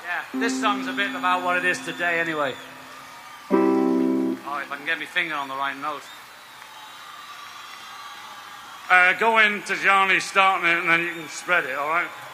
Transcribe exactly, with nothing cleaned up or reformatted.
Yeah, this song's a bit about what it is today anyway. Oh, if I can get my finger on the right note. Uh, go into Johnny starting it and then you can spread it, all right?